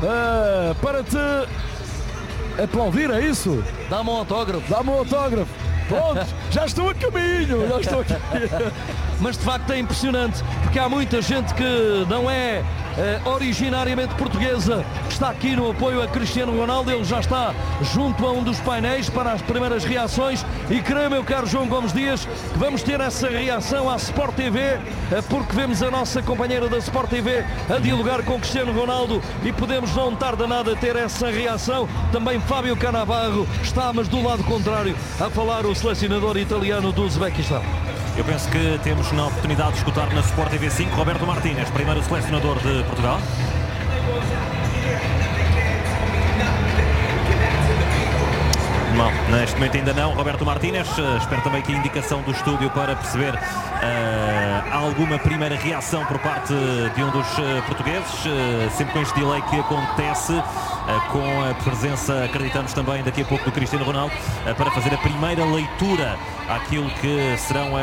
para te aplaudir, é isso? Dá-me um autógrafo. Dá-me um autógrafo. Pronto, já estou a caminho, já estou aqui. Mas de facto é impressionante, porque há muita gente que não é originariamente portuguesa, que está aqui no apoio a Cristiano Ronaldo. Ele já está junto a um dos painéis para as primeiras reações e creio, meu caro João Gomes Dias, que vamos ter essa reação à Sport TV, porque vemos a nossa companheira da Sport TV a dialogar com Cristiano Ronaldo e podemos não tarda nada ter essa reação. Também Fábio Cannavaro está, mas do lado contrário, a falar o selecionador italiano do Uzbequistão. Eu penso que temos na oportunidade de escutar na Sport TV 5 Roberto Martínez, primeiro selecionador de Portugal. Não, neste momento ainda não, Roberto Martínez. Espero também que a indicação do estúdio para perceber alguma primeira reação por parte de um dos portugueses, sempre com este delay que acontece, com a presença, acreditamos também daqui a pouco, do Cristiano Ronaldo, para fazer a primeira leitura àquilo que serão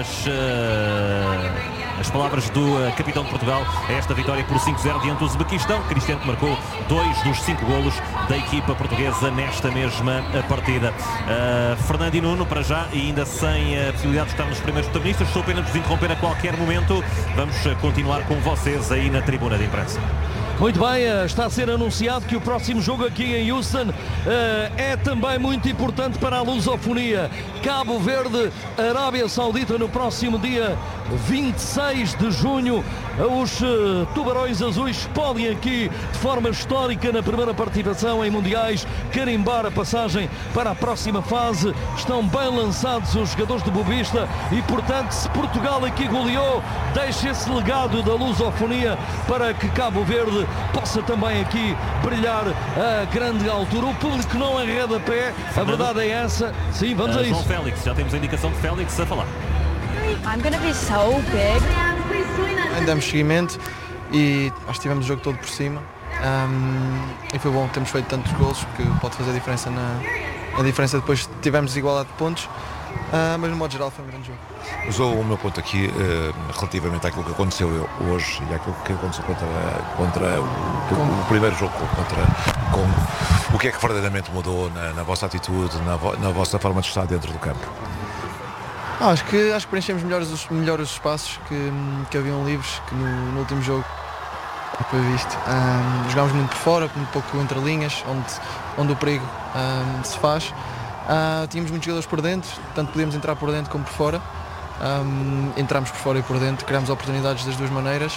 as palavras do capitão de Portugal a esta vitória por 5-0 diante do Uzbequistão. Cristiano que marcou 2 dos 5 golos da equipa portuguesa nesta mesma partida. Fernando e Nuno, para já, e ainda sem a possibilidade de estar nos primeiros protagonistas, estou apenas de vos interromper a qualquer momento. Vamos continuar com vocês aí na tribuna de imprensa. Muito bem, está a ser anunciado que o próximo jogo aqui em Houston é também muito importante para a lusofonia. Cabo Verde, Arábia Saudita, no próximo dia 26 de junho. Os Tubarões Azuis podem aqui, de forma histórica, na primeira participação em mundiais, carimbar a passagem para a próxima fase. Estão bem lançados os jogadores de Boavista e, portanto, se Portugal aqui goleou, deixa esse legado da lusofonia para que Cabo Verde possa também aqui brilhar a grande altura. O público não arreda pé, a verdade é essa. Sim, vamos a isso. João Félix, já temos a indicação de Félix a falar. I'm gonna be so big. Damos seguimento e acho que tivemos o jogo todo por cima, e foi bom, temos feito tantos golos que pode fazer a diferença na diferença depois tivemos igualdade de pontos, mas no modo geral foi um grande jogo. Mas o meu ponto aqui, relativamente àquilo que aconteceu hoje e àquilo que aconteceu contra o primeiro jogo contra o que é que verdadeiramente mudou na vossa atitude, na vossa forma de estar dentro do campo? Acho que preenchemos melhor os espaços que haviam livres, que no último jogo foi visto. Jogámos muito por fora, muito pouco entre linhas, onde o perigo se faz. Tínhamos muitos jogadores por dentro, tanto podíamos entrar por dentro como por fora. Entramos por fora e por dentro, criámos oportunidades das duas maneiras,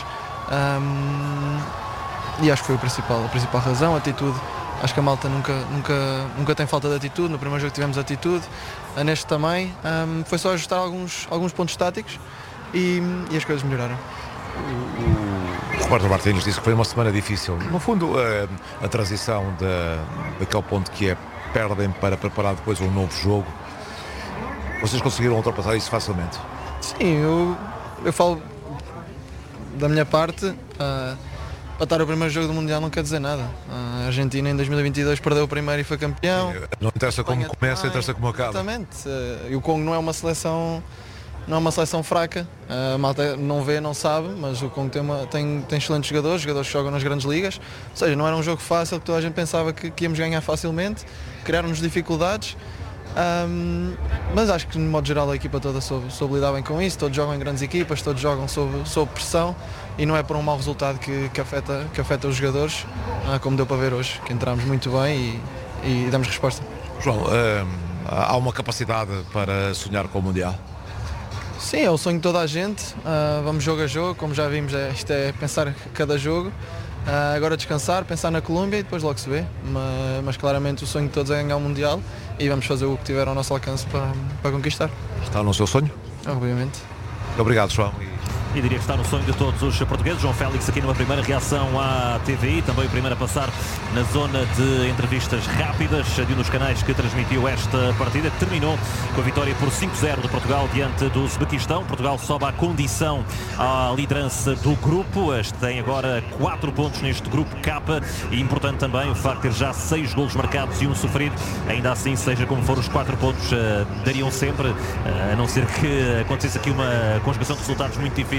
e acho que foi a principal razão, a atitude. Acho que a malta nunca tem falta de atitude. No primeiro jogo tivemos atitude, neste também. Foi só ajustar alguns pontos táticos e as coisas melhoraram. O Roberto Martínez disse que foi uma semana difícil. No fundo, a transição daquele ponto que é perdem para preparar depois um novo jogo. Vocês conseguiram ultrapassar isso facilmente? Sim, eu falo da minha parte. Para estar o primeiro jogo do Mundial não quer dizer nada. A Argentina em 2022 perdeu o primeiro e foi campeão. Não interessa como começa, interessa como acaba. Exatamente. E o Congo não é uma seleção fraca. A malta não vê, não sabe, mas o Congo tem excelentes jogadores que jogam nas grandes ligas. Ou seja, não era um jogo fácil, que toda a gente pensava que íamos ganhar facilmente. Criaram-nos dificuldades. Mas acho que, no modo geral, a equipa toda soube lidar bem com isso. Todos jogam em grandes equipas, todos jogam sob pressão. E não é por um mau resultado que afeta os jogadores, como deu para ver hoje, que entramos muito bem e damos resposta. João, há uma capacidade para sonhar com o Mundial? Sim, é o sonho de toda a gente. Vamos jogo a jogo, como já vimos, isto é pensar cada jogo. Agora descansar, pensar na Colômbia e depois logo se vê. Mas claramente o sonho de todos é ganhar o Mundial e vamos fazer o que tiver ao nosso alcance para conquistar. Está no seu sonho? Obviamente. Obrigado, João. E diria que está no sonho de todos os portugueses. João Félix aqui numa primeira reação à TVI, também o primeiro a passar na zona de entrevistas rápidas de um dos canais que transmitiu esta partida. Terminou com a vitória por 5-0 de Portugal diante do Uzbequistão. Portugal sobe à condição à liderança do grupo. Tem agora 4 pontos neste grupo K e importante também o facto de ter já 6 golos marcados e um sofrido. Ainda assim, seja como for, os 4 pontos dariam sempre, a não ser que acontecesse aqui uma conjugação de resultados muito difícil,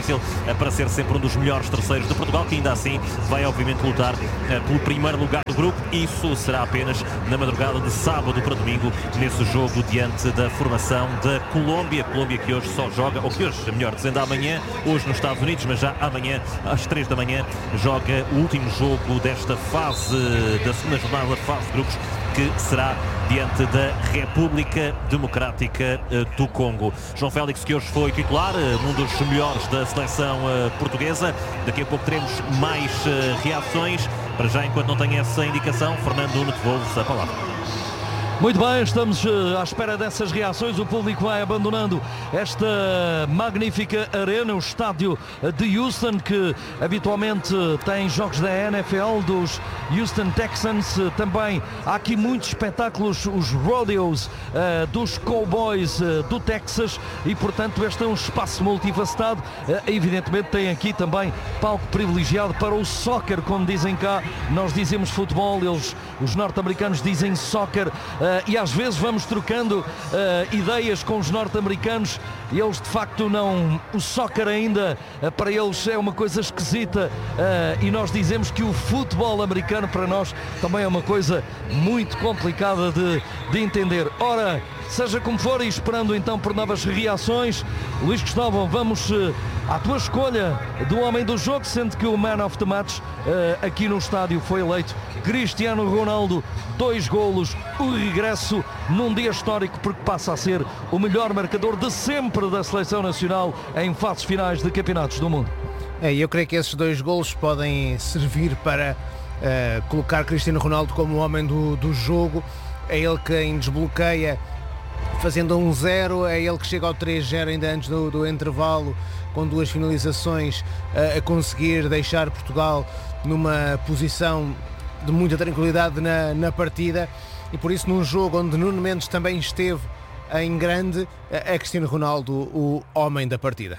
difícil para ser sempre um dos melhores terceiros de Portugal, que ainda assim vai obviamente lutar pelo primeiro lugar do grupo. Isso será apenas na madrugada de sábado para domingo, nesse jogo diante da formação da Colômbia que hoje só joga, ou que hoje, melhor dizendo, amanhã, hoje nos Estados Unidos, mas já amanhã às 3 da manhã joga o último jogo desta fase, da segunda jornada da fase de grupos, que será diante da República Democrática do Congo. João Félix, que hoje foi titular, um dos melhores da seleção portuguesa. Daqui a pouco teremos mais reações. Para já, enquanto não tenho essa indicação, Fernando Nuno, devolvo-se a palavra. Muito bem, estamos à espera dessas reações. O público vai abandonando esta magnífica arena, o estádio de Houston, que habitualmente tem jogos da NFL, dos Houston Texans. Também há aqui muitos espetáculos, os rodeos dos Cowboys do Texas, e portanto este é um espaço multifacetado. Evidentemente tem aqui também palco privilegiado para o soccer, como dizem cá. Nós dizemos futebol, os norte-americanos dizem soccer. E às vezes vamos trocando ideias com os norte-americanos, e eles de facto não, o soccer ainda para eles é uma coisa esquisita, e nós dizemos que o futebol americano para nós também é uma coisa muito complicada de entender. Ora, seja como for, e esperando então por novas reações, Luís Cristóvão, vamos à tua escolha do homem do jogo, sendo que o Man of the Match aqui no estádio foi eleito Cristiano Ronaldo. 2 golos, o regresso num dia histórico, porque passa a ser o melhor marcador de sempre da seleção nacional em fases finais de campeonatos do mundo. Eu creio que esses 2 golos podem servir para colocar Cristiano Ronaldo como o homem do jogo. É ele quem desbloqueia fazendo 1-0, é ele que chega ao 3-0 ainda antes do intervalo, com 2 finalizações, a conseguir deixar Portugal numa posição de muita tranquilidade na partida, e por isso num jogo onde Nuno Mendes também esteve em grande, é Cristiano Ronaldo o homem da partida.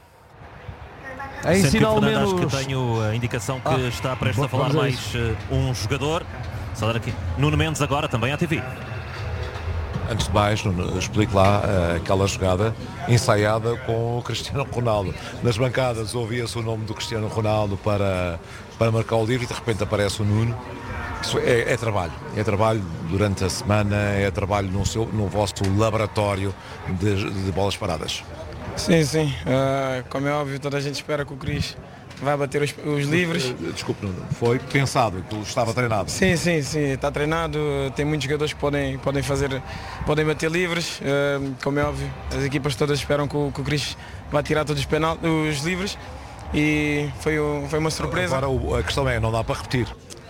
Em sinal menos... Acho que tenho a indicação que está prestes a falar mais um jogador. Só dar aqui Nuno Mendes agora também à TV. Antes de mais, explico lá aquela jogada ensaiada com o Cristiano Ronaldo. Nas bancadas ouvia-se o nome do Cristiano Ronaldo para marcar o livro, e de repente aparece o Nuno. Isso é trabalho durante a semana, é trabalho no vosso laboratório de bolas paradas. Sim. Como é óbvio, toda a gente espera que o Cris vai bater os livres. Desculpe, foi pensado, aquilo estava treinado. Sim, está treinado. Tem muitos jogadores que podem bater livres. Como é óbvio, as equipas todas esperam que o Cris vá tirar todos os livres, e foi uma surpresa. Agora a questão é, não dá para repetir.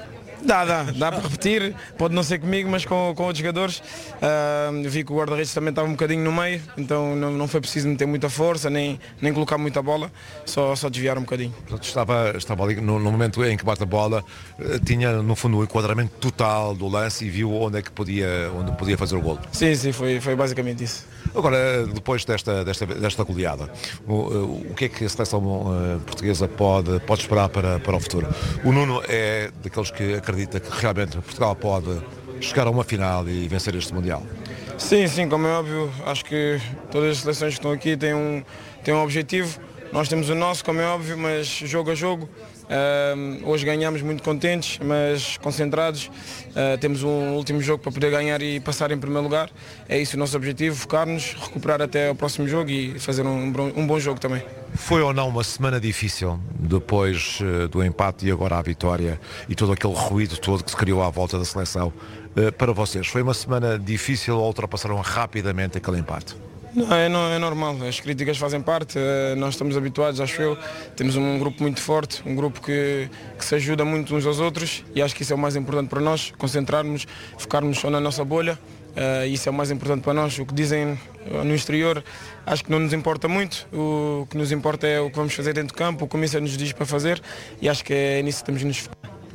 Dá para repetir, pode não ser comigo, mas com outros jogadores. Vi que o guarda-redes também estava um bocadinho no meio, então não foi preciso meter muita força, nem colocar muita bola, só desviar um bocadinho. Estava ali no momento em que bate a bola, tinha no fundo o enquadramento total do lance e viu onde podia fazer o golo. Sim, foi basicamente isso. Agora, depois desta goleada, o que é que a seleção portuguesa pode esperar para o futuro? O Nuno é daqueles que acredita que realmente Portugal pode chegar a uma final e vencer este Mundial. Sim, como é óbvio, acho que todas as seleções que estão aqui têm um objetivo. Nós temos o nosso, como é óbvio, mas jogo a jogo. Hoje ganhamos muito contentes, mas concentrados. Temos um último jogo para poder ganhar e passar em primeiro lugar. É isso o nosso objetivo, focar-nos, recuperar até o próximo jogo e fazer um bom jogo também. Foi ou não uma semana difícil depois do empate e agora a vitória e todo aquele ruído todo que se criou à volta da seleção? Para vocês, foi uma semana difícil ou ultrapassaram rapidamente aquele empate? Não, é normal, as críticas fazem parte, nós estamos habituados, acho eu, temos um grupo muito forte, um grupo que se ajuda muito uns aos outros, e acho que isso é o mais importante para nós, concentrarmos, focarmos só na nossa bolha, isso é o mais importante para nós. O que dizem no exterior acho que não nos importa muito, o que nos importa é o que vamos fazer dentro do campo, o que o Comissário nos diz para fazer, e acho que é nisso que estamos nos focar.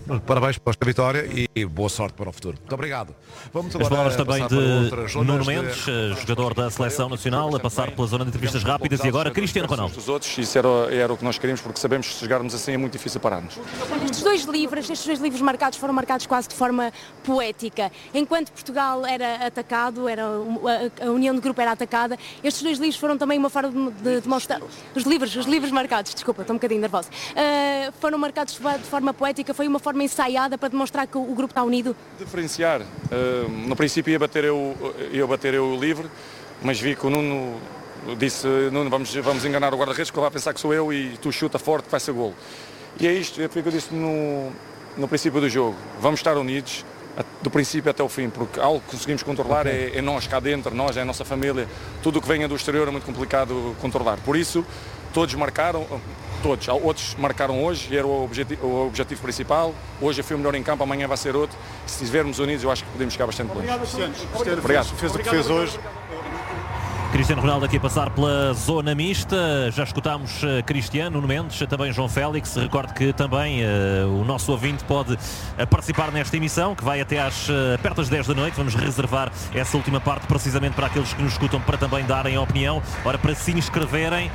parabéns por esta vitória e boa sorte para o futuro. Muito obrigado. Vamos As palavras também de Nuno Mendes, de... jogador da Seleção Nacional, a passar pela zona de entrevistas rápidas, e agora Cristiano Ronaldo. Os outros, isso era o que nós queríamos, porque sabemos que se jogarmos assim é muito difícil parar-nos. Estes dois livros marcados foram marcados quase de forma poética. Enquanto Portugal era atacado, a união do grupo era atacada, estes dois livros foram também uma forma de mostrar... Os livros marcados, desculpa, estou um bocadinho nervosa. Foram marcados de forma poética, foi uma forma ensaiada para demonstrar que o grupo está unido. Diferenciar. No princípio ia bater eu livre, mas vi que o Nuno disse, Nuno, vamos enganar o guarda-redes, que ele vai pensar que sou eu e tu chuta forte, vai ser golo. E é isto, foi o que eu disse no princípio do jogo. Vamos estar unidos do princípio até o fim, porque algo que conseguimos controlar é nós cá dentro, é a nossa família. Tudo o que venha do exterior é muito complicado controlar. Por isso, todos marcaram, outros marcaram hoje e era o objetivo principal. Hoje eu fui o melhor em campo, amanhã vai ser outro. Se estivermos unidos, eu acho que podemos chegar bastante longe. Obrigado. Fez o que fez hoje. Cristiano Ronaldo aqui a passar pela zona mista. Já escutámos Cristiano, Nuno Mendes, também João Félix. Recordo que também o nosso ouvinte pode participar nesta emissão, que vai até perto das 10 da noite. Vamos reservar essa última parte precisamente para aqueles que nos escutam, para também darem a opinião. Ora, para se inscreverem,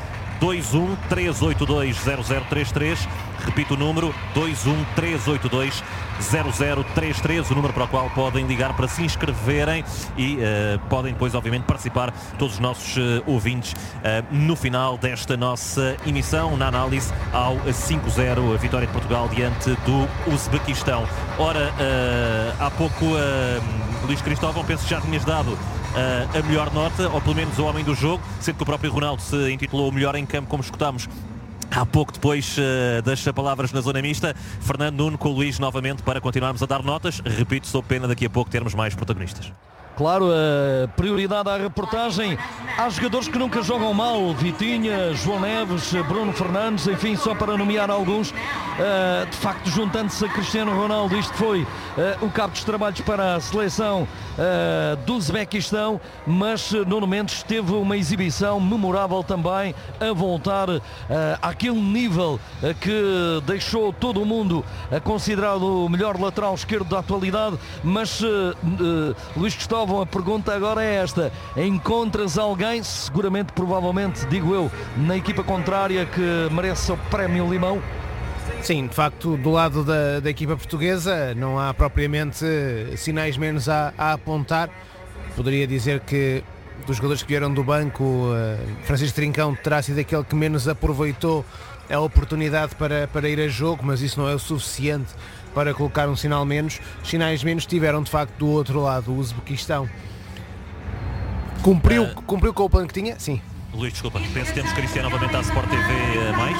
213820033, repito o número, 213820033, o número para o qual podem ligar para se inscreverem e podem depois, obviamente, participar todos os nossos ouvintes no final desta nossa emissão, na análise ao 5-0, a vitória de Portugal diante do Uzbequistão. Ora, há pouco, Luís Cristóvão, penso que já tinhas dado a melhor nota, ou pelo menos o homem do jogo, sendo que o próprio Ronaldo se intitulou o melhor em campo, como escutámos há pouco depois das palavras na zona mista. Fernando, Nuno, com o Luís novamente para continuarmos a dar notas. Repito, sou pena daqui a pouco termos mais protagonistas. Claro, a prioridade à reportagem. Há jogadores que nunca jogam mal, Vitinha, João Neves, Bruno Fernandes, enfim, só para nomear alguns. De facto, juntando-se a Cristiano Ronaldo, isto foi o cabo dos trabalhos para a seleção do Uzbequistão, mas Nuno Mendes teve uma exibição memorável também, a voltar àquele nível que deixou todo o mundo considerado o melhor lateral esquerdo da atualidade. Mas Luís Cristóvão, a pergunta agora é esta: encontras alguém, seguramente, provavelmente, digo eu, na equipa contrária, que merece o prémio Limão? Sim, de facto, do lado da equipa portuguesa não há propriamente sinais menos a apontar. Poderia dizer que dos jogadores que vieram do banco, Francisco Trincão terá sido aquele que menos aproveitou a oportunidade para ir a jogo, mas isso não é o suficiente para colocar um sinal menos. Os sinais menos tiveram de facto do outro lado, o Uzbequistão. Cumpriu com o plano que tinha? Sim. Luís, desculpa, penso que temos Cristiano novamente à Sport TV mais.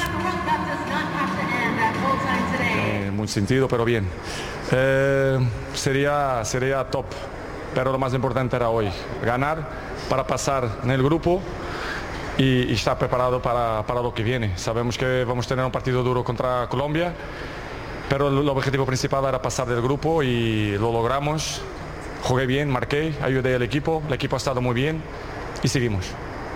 Muito sentido, pero bien. Sería top, pero lo más importante era hoy ganar para pasar en el grupo y estar preparado para lo que viene. Sabemos que vamos a tener un partido duro contra Colombia, pero el objetivo principal era pasar del grupo y lo logramos. Jugué bien, marqué, ayudé al equipo, el equipo ha estado muy bien y seguimos.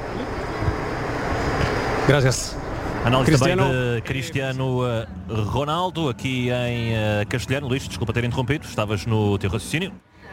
Gracias. Análise também de Cristiano Ronaldo, aqui em castelhano. Luís, desculpa ter interrompido, estavas no teu raciocínio.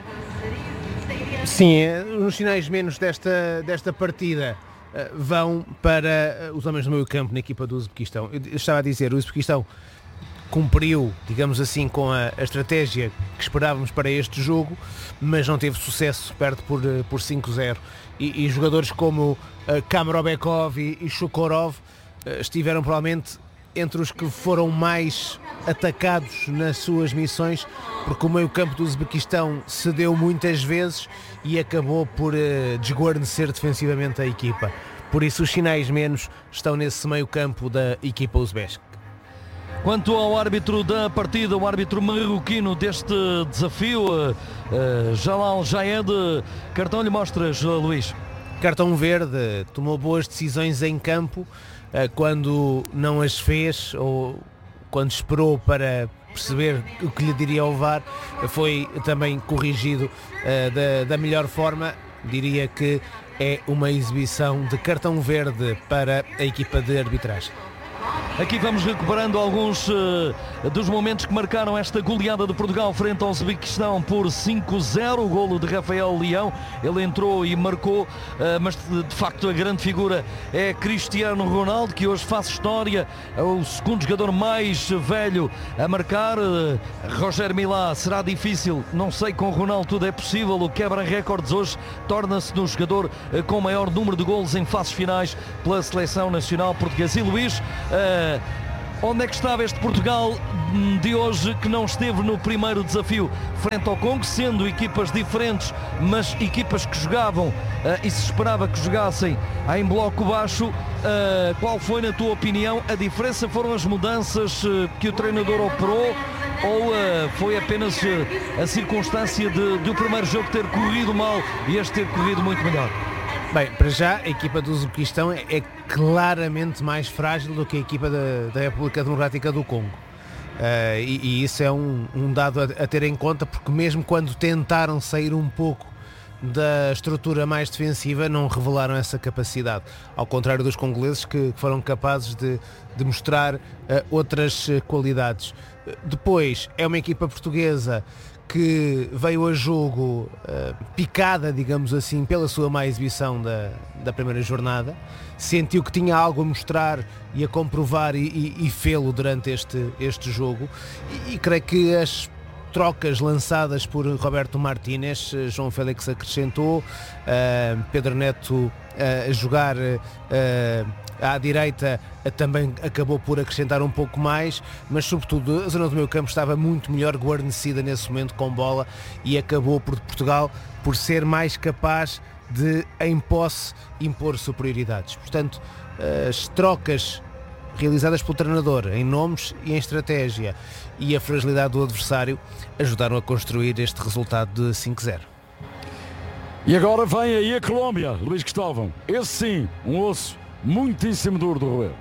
Sim, os sinais menos desta partida vão para os homens do meio campo na equipa do Uzbequistão. Eu estava a dizer, o Uzbequistão cumpriu, digamos assim, com a estratégia que esperávamos para este jogo, mas não teve sucesso, perde por 5-0. E jogadores como Kamarobekov e Shukorov estiveram provavelmente entre os que foram mais atacados nas suas missões, porque o meio-campo do Uzbequistão cedeu muitas vezes e acabou por desguarnecer defensivamente a equipa. Por isso os sinais menos estão nesse meio-campo da equipa uzbeca. Quanto ao árbitro da partida, o árbitro marroquino deste desafio, Jalal Jaed, cartão lhe mostras, Luís? Cartão verde, tomou boas decisões em campo, quando não as fez ou quando esperou para perceber o que lhe diria o VAR, foi também corrigido da melhor forma. Diria que é uma exibição de cartão verde para a equipa de arbitragem. Aqui vamos recuperando alguns dos momentos que marcaram esta goleada de Portugal frente ao Uzbequistão por 5-0, o golo de Rafael Leão. Ele entrou e marcou, mas de facto a grande figura é Cristiano Ronaldo, que hoje faz história, é o segundo jogador mais velho a marcar. Roger Milá, será difícil, não sei, com Ronaldo tudo é possível, o quebra recordes hoje, torna-se no jogador com maior número de golos em fases finais pela Seleção Nacional Portuguesa. E Luís, onde é que estava este Portugal de hoje que não esteve no primeiro desafio frente ao Congo, sendo equipas diferentes, mas equipas que jogavam e se esperava que jogassem em bloco baixo? Qual foi, na tua opinião, a diferença? Foram as mudanças que o treinador operou ou foi apenas a circunstância de o primeiro jogo ter corrido mal e este ter corrido muito melhor? Bem, para já a equipa do Uzbequistão é claramente mais frágil do que a equipa da República Democrática do Congo. E isso é um dado a ter em conta, porque mesmo quando tentaram sair um pouco da estrutura mais defensiva, não revelaram essa capacidade, ao contrário dos congoleses, que foram capazes de mostrar outras qualidades. Depois, é uma equipa portuguesa que veio a jogo picada, digamos assim, pela sua má exibição da primeira jornada, sentiu que tinha algo a mostrar e a comprovar e fê-lo durante este jogo, e creio que as trocas lançadas por Roberto Martínez, João Félix acrescentou, Pedro Neto a jogar à direita também acabou por acrescentar um pouco mais, mas sobretudo a zona do meio campo estava muito melhor guarnecida nesse momento com bola, e acabou por Portugal por ser mais capaz de, em posse, impor superioridades. Portanto, as trocas realizadas pelo treinador em nomes e em estratégia e a fragilidade do adversário ajudaram a construir este resultado de 5-0. E agora vem aí a Colômbia, Luís Cristóvão. Esse sim, um osso muitíssimo duro de roer.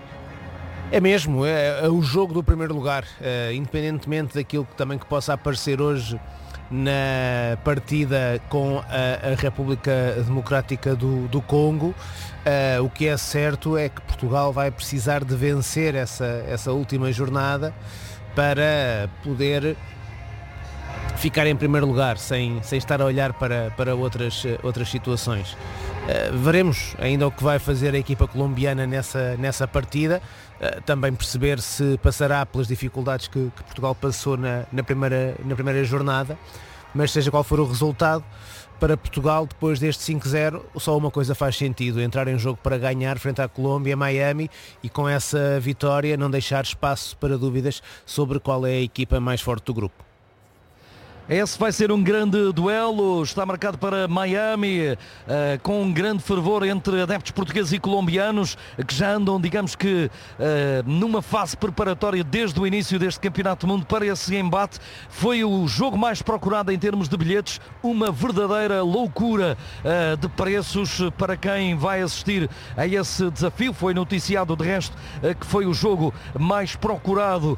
É mesmo, é o jogo do primeiro lugar, independentemente daquilo que também que possa aparecer hoje na partida com a República Democrática do Congo. O que é certo é que Portugal vai precisar de vencer essa última jornada para poder ficar em primeiro lugar, sem estar a olhar para outras situações. Veremos ainda o que vai fazer a equipa colombiana nessa partida, também perceber se passará pelas dificuldades que Portugal passou na primeira jornada, mas seja qual for o resultado, para Portugal, depois deste 5-0, só uma coisa faz sentido: entrar em jogo para ganhar frente à Colômbia, Miami, e com essa vitória não deixar espaço para dúvidas sobre qual é a equipa mais forte do grupo. Esse vai ser um grande duelo, está marcado para Miami, com um grande fervor entre adeptos portugueses e colombianos, que já andam, digamos que, numa fase preparatória desde o início deste Campeonato do Mundo para esse embate. Foi o jogo mais procurado em termos de bilhetes, uma verdadeira loucura de preços para quem vai assistir a esse desafio. Foi noticiado, de resto, que foi o jogo mais procurado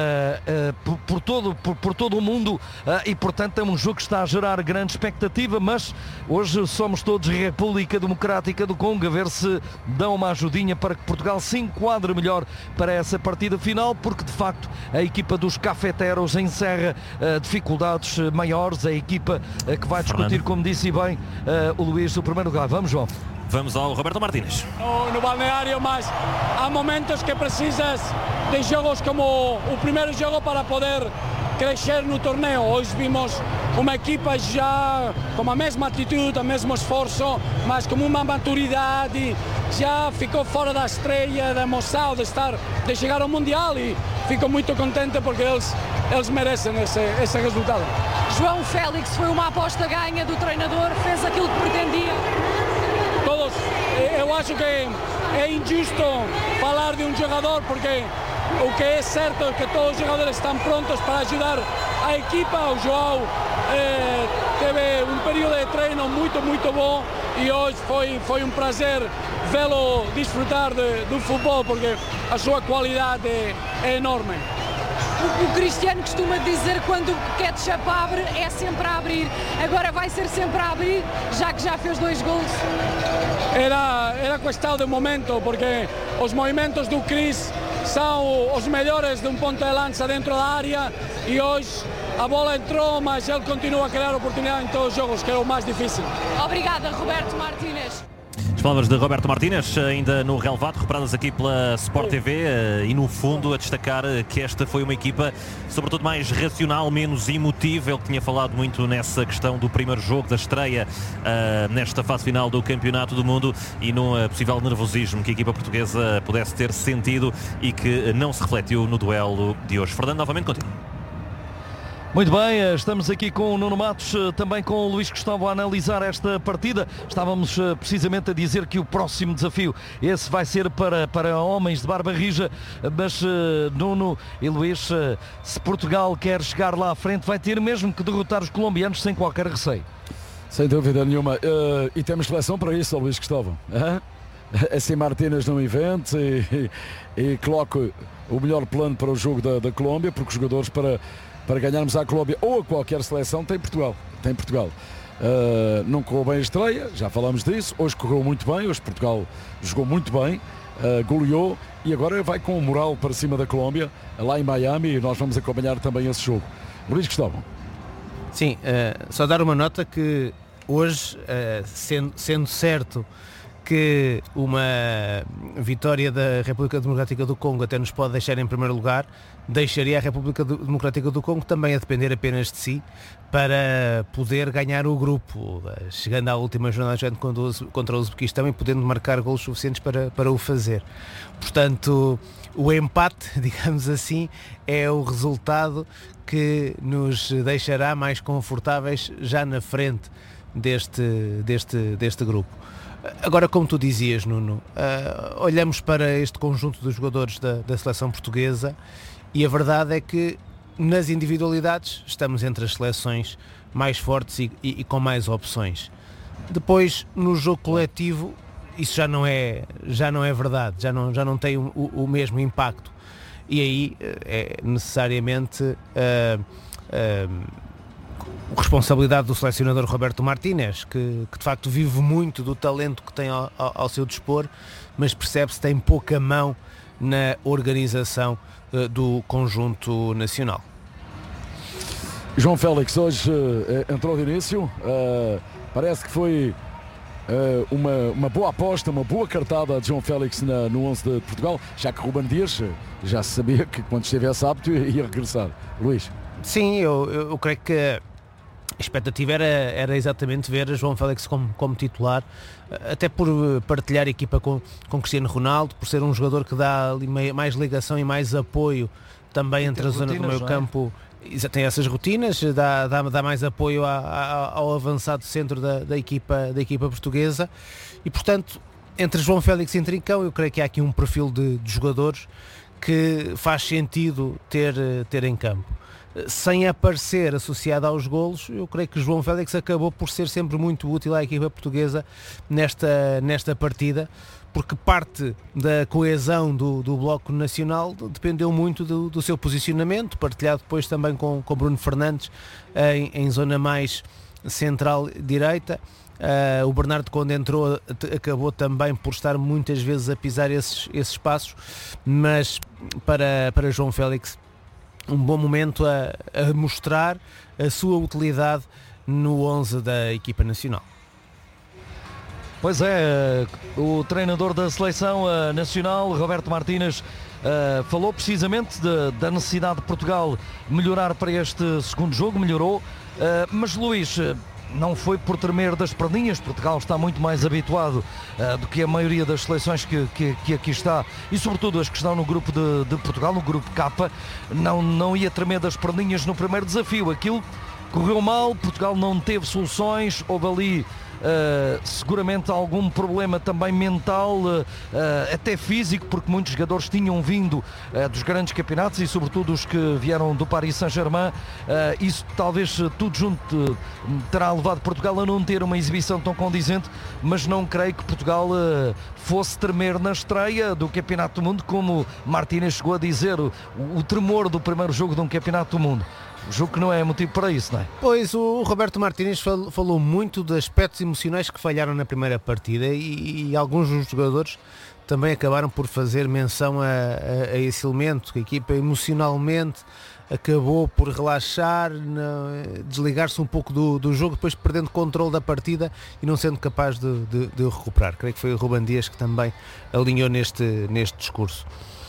por todo o mundo, e portanto é um jogo que está a gerar grande expectativa, mas hoje somos todos República Democrática do Congo, a ver se dão uma ajudinha para que Portugal se enquadre melhor para essa partida final, porque de facto a equipa dos cafeteros encerra dificuldades maiores, a equipa que vai discutir, como disse bem o Luís, o primeiro lugar. Vamos, João. Vamos ao Roberto Martínez. No balneário, mas há momentos que precisas de jogos como o primeiro jogo para poder crescer no torneio. Hoje vimos uma equipa já com a mesma atitude, o mesmo esforço, mas com uma maturidade, já ficou fora da estreia, da emoção de chegar ao Mundial, e fico muito contente porque eles merecem esse resultado. João Félix, foi uma aposta ganha do treinador, fez aquilo que pretendia? Todos, eu acho que é injusto falar de um jogador, porque o que é certo é que todos os jogadores estão prontos para ajudar a equipa. O João teve um período de treino muito bom, e hoje foi um prazer vê-lo desfrutar do futebol, porque a sua qualidade é enorme. O Cristiano costuma dizer, quando o ketchup abre, é sempre a abrir. Agora vai ser sempre a abrir, já que já fez 2 gols? Era questão de momento, porque os movimentos do Cris são os melhores de um ponto de lança dentro da área e hoje a bola entrou, mas ele continua a criar oportunidade em todos os jogos, que é o mais difícil. Obrigada, Roberto Martínez. As palavras de Roberto Martínez, ainda no relevado, reparadas aqui pela Sport TV, e no fundo a destacar que esta foi uma equipa sobretudo mais racional, menos emotiva. Ele tinha falado muito nessa questão do primeiro jogo, da estreia nesta fase final do Campeonato do Mundo e no possível nervosismo que a equipa portuguesa pudesse ter sentido e que não se refletiu no duelo de hoje. Fernando, novamente contigo. Muito bem, estamos aqui com o Nuno Matos, também com o Luís Gustavo a analisar esta partida. Estávamos precisamente a dizer que o próximo desafio, esse vai ser para homens de barba rija, mas Nuno e Luís, se Portugal quer chegar lá à frente, vai ter mesmo que derrotar os colombianos sem qualquer receio. Sem dúvida nenhuma, e temos seleção para isso, Luís Gustavo. Assim Martínez no evento e coloca o melhor plano para o jogo da Colômbia, porque os jogadores para ganharmos à Colômbia ou a qualquer seleção tem Portugal. Não correu bem a estreia, já falamos disso. Hoje correu muito bem, hoje Portugal jogou muito bem, goleou e agora vai com o moral para cima da Colômbia, lá em Miami, e nós vamos acompanhar também esse jogo. Luís Gustavo. Sim, só dar uma nota que hoje, sendo certo que uma vitória da República Democrática do Congo até nos pode deixar em primeiro lugar, deixaria a República Democrática do Congo também a depender apenas de si para poder ganhar o grupo, chegando à última jornada contra o Uzbequistão e podendo marcar golos suficientes para o fazer. Portanto, o empate, digamos assim, é o resultado que nos deixará mais confortáveis já na frente deste grupo. Agora, como tu dizias, Nuno, olhamos para este conjunto de jogadores da seleção portuguesa e a verdade é que nas individualidades estamos entre as seleções mais fortes e com mais opções. Depois, no jogo coletivo, isso já não é verdade, já não tem o mesmo impacto. E aí é necessariamente responsabilidade do selecionador Roberto Martínez, que de facto vive muito do talento que tem ao seu dispor, mas percebe-se que tem pouca mão na organização do conjunto nacional. João Félix hoje entrou de início, parece que foi uma boa aposta, uma boa cartada de João Félix no 11 de Portugal, já que Ruben Dias já se sabia que quando estivesse apto ia regressar. Luís? Sim, eu creio que a expectativa era exatamente ver João Félix como titular, até por partilhar a equipa com Cristiano Ronaldo, por ser um jogador que dá mais ligação e mais apoio também entre a zona do meio campo. Tem essas rotinas, dá mais apoio ao avançado centro da equipa portuguesa e, portanto, entre João Félix e Trincão, eu creio que há aqui um perfil de jogadores que faz sentido ter em campo. Sem aparecer associado aos golos, eu creio que João Félix acabou por ser sempre muito útil à equipa portuguesa nesta partida, porque parte da coesão do bloco nacional dependeu muito do seu posicionamento, partilhado depois também com Bruno Fernandes em zona mais central-direita. O Bernardo, quando entrou, acabou também por estar muitas vezes a pisar esses espaços, mas para João Félix um bom momento a mostrar a sua utilidade no 11 da equipa nacional. Pois é, o treinador da seleção nacional, Roberto Martínez, falou precisamente da necessidade de Portugal melhorar para este segundo jogo, melhorou, mas Luís, não foi por tremer das perninhas. Portugal está muito mais habituado do que a maioria das seleções que aqui está, e sobretudo as que estão no grupo de Portugal, no grupo K, não ia tremer das perninhas no primeiro desafio. Aquilo correu mal, Portugal não teve soluções, houve ali seguramente algum problema também mental, até físico, porque muitos jogadores tinham vindo dos grandes campeonatos e sobretudo os que vieram do Paris Saint-Germain. Isso talvez tudo junto terá levado Portugal a não ter uma exibição tão condizente, mas não creio que Portugal fosse tremer na estreia do Campeonato do Mundo, como Martínez chegou a dizer, o tremor do primeiro jogo de um Campeonato do Mundo. Jogo que não é motivo para isso, não é? Pois, o Roberto Martínez falou muito de aspectos emocionais que falharam na primeira partida e alguns dos jogadores também acabaram por fazer menção a esse elemento, que a equipa emocionalmente acabou por relaxar, desligar-se um pouco do jogo, depois perdendo controle da partida e não sendo capaz de recuperar. Creio que foi o Ruben Dias que também alinhou neste discurso.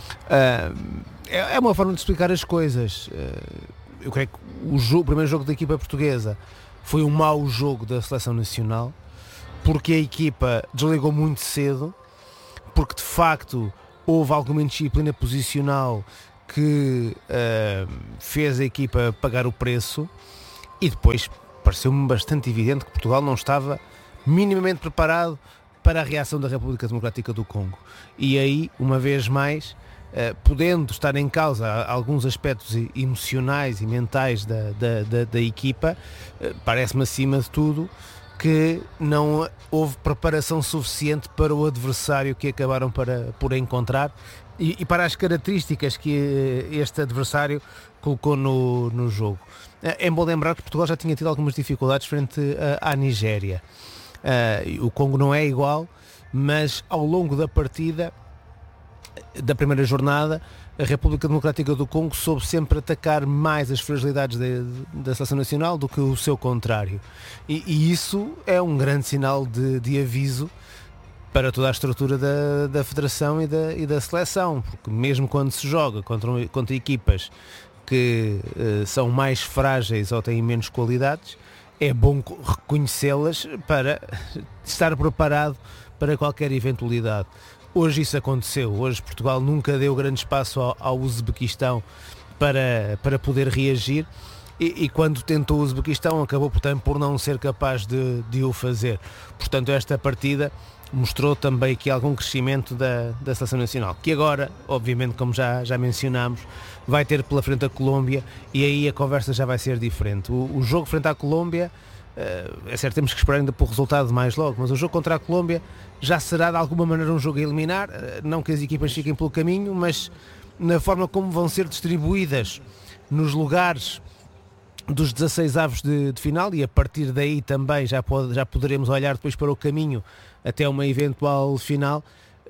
É uma forma de explicar as coisas. Eu creio que o primeiro jogo da equipa portuguesa foi um mau jogo da seleção nacional, porque a equipa desligou muito cedo, porque de facto houve alguma indisciplina posicional que fez a equipa pagar o preço, e depois pareceu-me bastante evidente que Portugal não estava minimamente preparado para a reação da República Democrática do Congo. E aí, uma vez mais, podendo estar em causa alguns aspectos emocionais e mentais da equipa, parece-me acima de tudo que não houve preparação suficiente para o adversário que acabaram por encontrar e para as características que este adversário colocou no jogo. É bom lembrar que Portugal já tinha tido algumas dificuldades frente à Nigéria. O Congo não é igual, mas ao longo da partida da primeira jornada, a República Democrática do Congo soube sempre atacar mais as fragilidades da seleção nacional do que o seu contrário. E isso é um grande sinal de aviso para toda a estrutura da federação e da seleção, porque mesmo quando se joga contra equipas que são mais frágeis ou têm menos qualidades, é bom reconhecê-las para estar preparado para qualquer eventualidade. Hoje isso aconteceu. Hoje Portugal nunca deu grande espaço ao Uzbequistão para poder reagir e quando tentou o Uzbequistão acabou por não ser capaz de o fazer. Portanto, esta partida mostrou também aqui algum crescimento da seleção nacional, que agora, obviamente, como já mencionámos, vai ter pela frente a Colômbia, e aí a conversa já vai ser diferente. O jogo frente à Colômbia, é certo, temos que esperar ainda por resultado mais logo, mas o jogo contra a Colômbia já será de alguma maneira um jogo a eliminar, não que as equipas fiquem pelo caminho, mas na forma como vão ser distribuídas nos lugares dos 16 avos de final, e a partir daí também já poderemos olhar depois para o caminho até uma eventual final.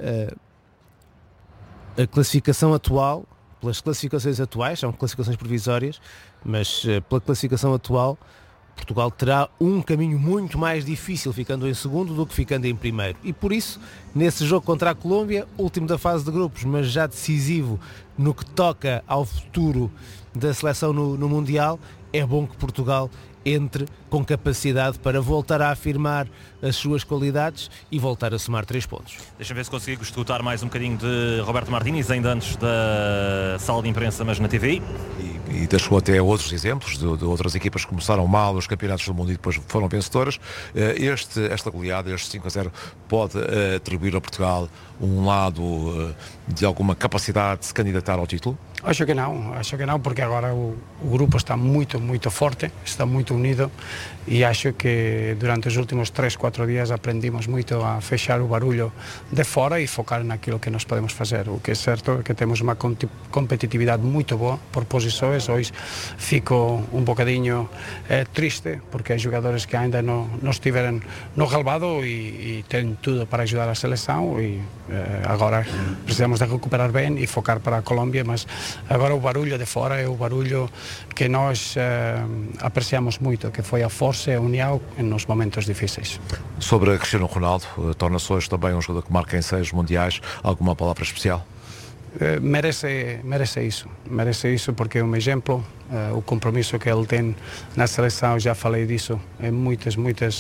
A classificação atual, pelas classificações atuais, são classificações provisórias, mas pela classificação atual, Portugal terá um caminho muito mais difícil ficando em segundo do que ficando em primeiro. E por isso, nesse jogo contra a Colômbia, último da fase de grupos, mas já decisivo no que toca ao futuro da seleção no Mundial, é bom que Portugal entre com capacidade para voltar a afirmar as suas qualidades e voltar a somar 3 pontos. Deixa-me ver se consigo escutar mais um bocadinho de Roberto Martínez, ainda antes da sala de imprensa, mas na TVI. E deixou até outros exemplos de outras equipas que começaram mal nos campeonatos do mundo e depois foram vencedoras. Esta goleada, este 5-0, pode atribuir a Portugal um lado de alguma capacidade de se candidatar ao título? Acho que não, porque agora o grupo está muito forte, está muito unido, e acho que durante os últimos 3-4 dias aprendimos muito a fechar o barulho de fora e focar naquilo que nós podemos fazer. O que é certo é que temos uma competitividade muito boa por posições. Hoje fico um bocadinho triste porque há jogadores que ainda não estiveram no relvado e têm tudo para ajudar a seleção, e agora precisamos de recuperar bem e focar para a Colômbia, mas agora o barulho de fora é o barulho que nós apreciamos muito, que foi a força e a união nos momentos difíceis. Sobre Cristiano Ronaldo, torna-se hoje também um jogador que marca em 6 mundiais. Alguma palavra especial? Merece isso porque é um exemplo. O compromisso que ele tem na seleção, já falei disso em muitas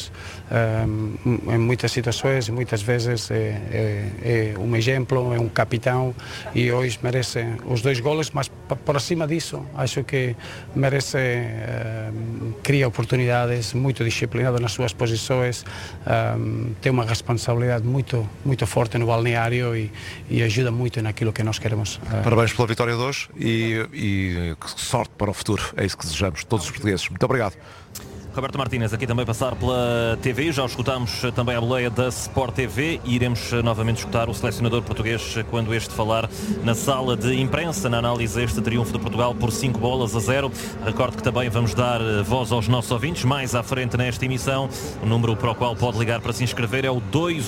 situações, muitas vezes é um exemplo, é um capitão, e hoje merece os 2 golos, mas por acima disso acho que merece, cria oportunidades, muito disciplinado nas suas posições, tem uma responsabilidade muito forte no balneário e ajuda muito naquilo que nós queremos. Parabéns pela vitória de hoje e sorte para o futuro. É isso que desejamos todos os portugueses. Muito obrigado. Roberto Martínez aqui também passar pela TV, já o escutámos também à boleia da Sport TV e iremos novamente escutar o selecionador português quando este falar na sala de imprensa, na análise a este triunfo de Portugal por 5-0. Recordo que também vamos dar voz aos nossos ouvintes mais à frente nesta emissão. O número para o qual pode ligar para se inscrever é o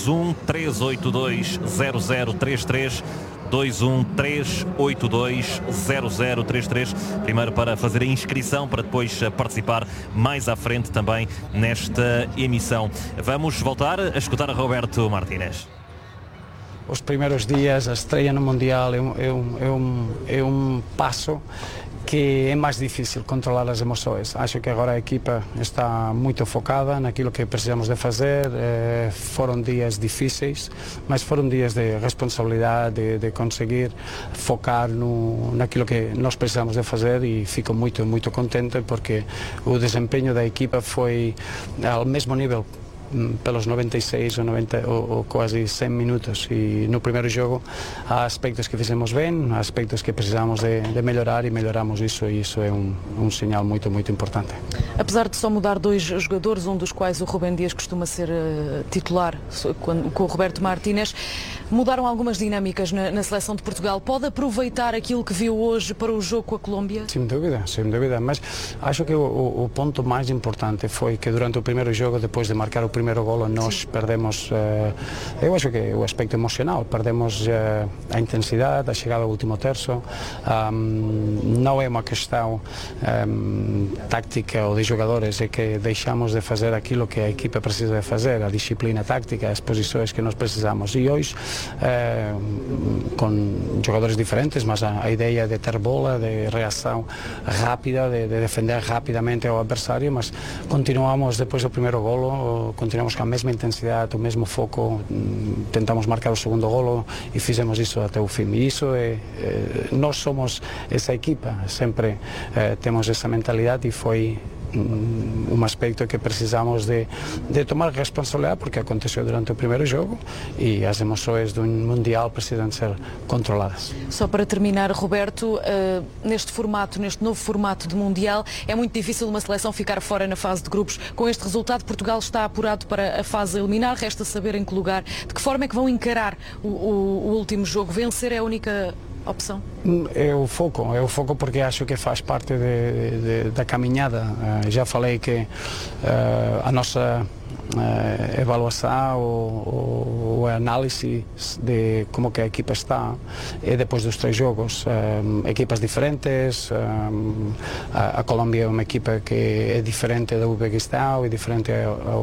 213820033. 213820033. Primeiro para fazer a inscrição, para depois participar mais à frente também nesta emissão. Vamos voltar a escutar a Roberto Martínez. Os primeiros dias, a estreia no Mundial é um passo que é mais difícil controlar as emoções. Acho que agora a equipa está muito focada naquilo que precisamos de fazer. Foram dias difíceis, mas foram dias de responsabilidade, de conseguir focar naquilo que nós precisamos de fazer e fico muito, muito contente porque o desempenho da equipa foi ao mesmo nível pelos 96 ou 90 ou quase 100 minutos e no primeiro jogo há aspectos que fizemos bem, há aspectos que precisamos de melhorar e melhoramos isso e isso é um sinal muito, muito importante. Apesar de só mudar 2 jogadores, um dos quais o Rubem Dias costuma ser titular com o Roberto Martínez, mudaram algumas dinâmicas na seleção de Portugal. Pode aproveitar aquilo que viu hoje para o jogo com a Colômbia? Sem dúvida, mas acho que o ponto mais importante foi que durante o primeiro jogo, depois de marcar o primeiro golo, nós perdemos, eu acho que o aspecto emocional, perdemos a intensidade, a chegada ao último terço. Não é uma questão tática ou de jogadores, é que deixamos de fazer aquilo que a equipa precisa de fazer, a disciplina tática, as posições que nós precisamos. E hoje, com jogadores diferentes, mas a ideia de ter bola, de reação rápida, de defender rapidamente ao adversário, mas continuamos depois do primeiro golo, continuamos com a mesma intensidade, o mesmo foco, tentamos marcar o segundo golo e fizemos isso até o fim. E isso nós somos essa equipa, sempre temos essa mentalidade e foi um aspecto que precisamos de tomar responsabilidade porque aconteceu durante o primeiro jogo e as emoções de um Mundial precisam ser controladas. Só para terminar, Roberto, neste novo formato de Mundial, é muito difícil uma seleção ficar fora na fase de grupos. Com este resultado, Portugal está apurado para a fase a eliminar, resta saber em que lugar. De que forma é que vão encarar o último jogo? Vencer é a única opção? É o foco porque acho que faz parte da caminhada. Já falei que a nossa avaliação ou análise de como que a equipa está é depois dos 3 jogos. Equipas diferentes, a Colômbia é uma equipa que é diferente do Uzbequistão, é diferente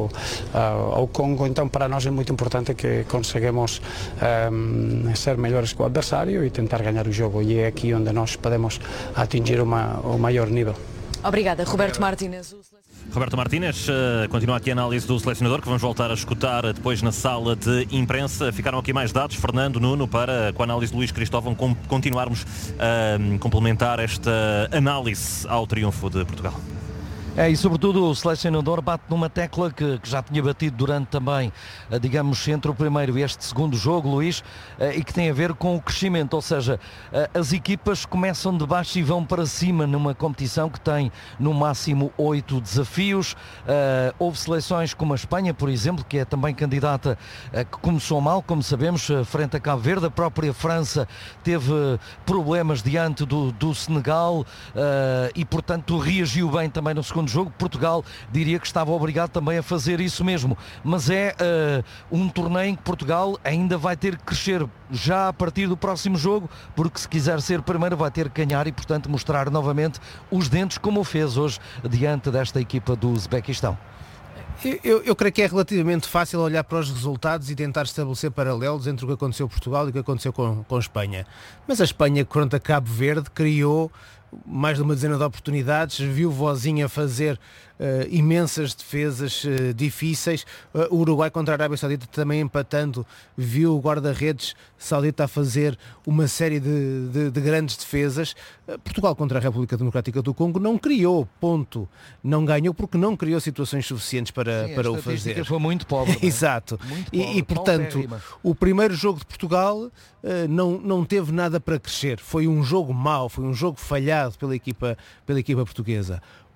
ao Congo, então para nós é muito importante que conseguimos ser melhores que o adversário e tentar ganhar o jogo, e é aqui onde nós podemos atingir o maior nível. Obrigada, Roberto Martínez. Roberto Martínez, continua aqui a análise do selecionador, que vamos voltar a escutar depois na sala de imprensa. Ficaram aqui mais dados, Fernando, Nuno, para com a análise de Luís Cristóvão continuarmos a complementar esta análise ao triunfo de Portugal. E sobretudo o selecionador bate numa tecla que já tinha batido durante também, digamos, entre o primeiro e este segundo jogo, Luís, e que tem a ver com o crescimento, ou seja, as equipas começam de baixo e vão para cima numa competição que tem no máximo 8 desafios. Houve seleções como a Espanha, por exemplo, que é também candidata, que começou mal, como sabemos, frente a Cabo Verde. A própria França teve problemas diante do Senegal e, portanto, reagiu bem também no segundo jogo. Portugal diria que estava obrigado também a fazer isso mesmo, mas é um torneio em que Portugal ainda vai ter que crescer já a partir do próximo jogo, porque se quiser ser primeiro vai ter que ganhar e, portanto, mostrar novamente os dentes, como o fez hoje diante desta equipa do Uzbequistão. Eu creio que é relativamente fácil olhar para os resultados e tentar estabelecer paralelos entre o que aconteceu em Portugal e o que aconteceu com a Espanha. Mas a Espanha, contra Cabo Verde, criou mais de uma dezena de oportunidades, viu Vozinha fazer imensas defesas difíceis. O Uruguai contra a Arábia Saudita também empatando, viu o guarda-redes saudita a fazer uma série de grandes defesas. Portugal contra a República Democrática do Congo não criou, ponto. Não ganhou porque não criou situações suficientes para o fazer. Foi muito pobre. Exato. Muito pobre, e portanto, o primeiro jogo de Portugal não teve nada para crescer. Foi um jogo mau, foi um jogo falhado pela equipa portuguesa.